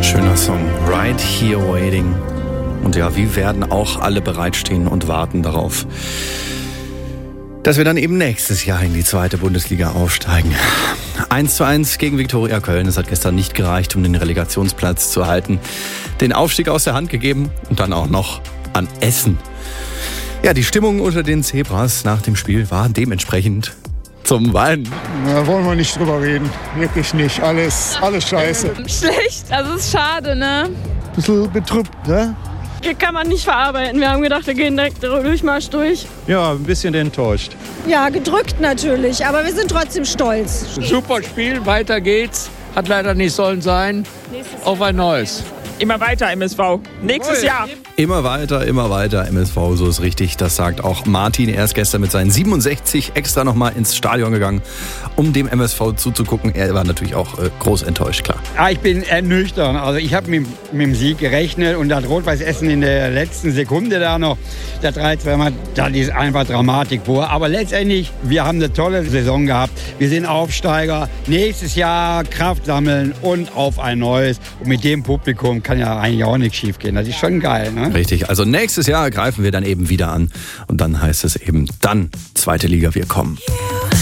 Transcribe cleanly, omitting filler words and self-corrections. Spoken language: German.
Schöner Song. Right Here Waiting. Und ja, wir werden auch alle bereitstehen und warten darauf, dass wir dann eben nächstes Jahr in die 2. Bundesliga aufsteigen. 1:1 gegen Viktoria Köln. Es hat gestern nicht gereicht, um den Relegationsplatz zu halten. Den Aufstieg aus der Hand gegeben und dann auch noch an Essen. Ja, die Stimmung unter den Zebras nach dem Spiel war dementsprechend zum Weinen. Da wollen wir nicht drüber reden. Wirklich nicht. Alles scheiße. Schlecht, also ist schade, ne? Bisschen betrübt, ne? Kann man nicht verarbeiten. Wir haben gedacht, wir gehen direkt Durchmarsch durch. Ja, ein bisschen enttäuscht. Ja, gedrückt natürlich, aber wir sind trotzdem stolz. Super Spiel, weiter geht's. Hat leider nicht sollen sein. Auf ein neues. Immer weiter MSV. Nächstes Jahr. Immer weiter, MSV, so ist richtig. Das sagt auch Martin. Er ist gestern mit seinen 67 extra nochmal ins Stadion gegangen, um dem MSV zuzugucken. Er war natürlich auch groß enttäuscht, klar. Ja, ich bin ernüchtert. Also ich habe mit dem Sieg gerechnet und das Rot-Weiß Essen in der letzten Sekunde da noch, der 3-2, das ist einfach Dramatik pur. Aber letztendlich, wir haben eine tolle Saison gehabt. Wir sind Aufsteiger. Nächstes Jahr Kraft sammeln und auf ein neues. Und mit dem Publikum kann ja eigentlich auch nichts schief gehen. Das ist schon geil, ne? Richtig, also nächstes Jahr greifen wir dann eben wieder an und dann heißt es eben dann 2. Liga, wir kommen.